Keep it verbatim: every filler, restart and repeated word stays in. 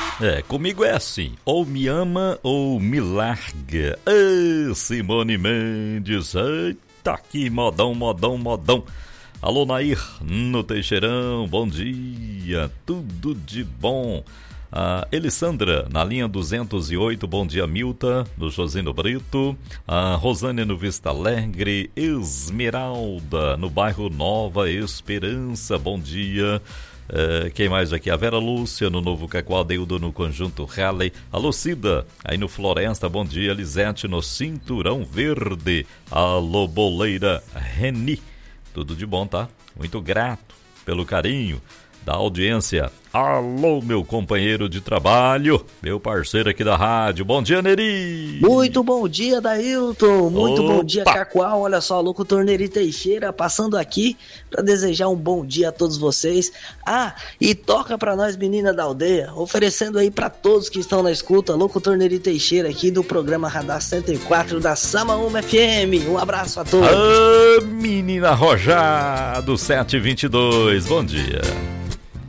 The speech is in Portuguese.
É, comigo é assim, ou me ama ou me larga. Ê, Simone Mendes, eita, que modão, modão, modão. Alô, Nair, no Teixeirão, bom dia, tudo de bom. A Elisandra, na linha duzentos e oito, bom dia, Milta, no Josino Brito. A Rosane, no Vista Alegre. Esmeralda, no bairro Nova Esperança, bom dia. Uh, quem mais aqui? A Vera Lúcia, no Novo Cacoaldeildo, no Conjunto Raleigh. Alô, Cida, aí no Floresta, bom dia. Lisete, no Cinturão Verde. Alô, Boleira Reni, tudo de bom, tá? Muito grato pelo carinho da audiência. Alô, meu companheiro de trabalho, meu parceiro aqui da rádio. Bom dia, Neri. Muito bom dia, Dailton. Muito Opa. Bom dia, Cacoal. Olha só, locutor Neri Teixeira passando aqui para desejar um bom dia a todos vocês. Ah, e toca para nós, menina da aldeia, oferecendo aí para todos que estão na escuta, locutor Neri Teixeira aqui do programa Radar cento e quatro da Samaúma F M. Um abraço a todos. Ah, menina Rojado sete vinte e dois, bom dia.